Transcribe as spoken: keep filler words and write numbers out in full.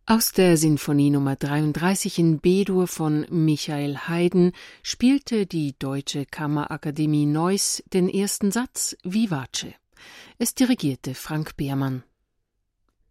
Aus der Sinfonie Nummer dreiunddreißig in B-Dur von Michael Haydn spielte die Deutsche Kammerakademie Neuss den ersten Satz Vivace. Es dirigierte Frank Behrmann.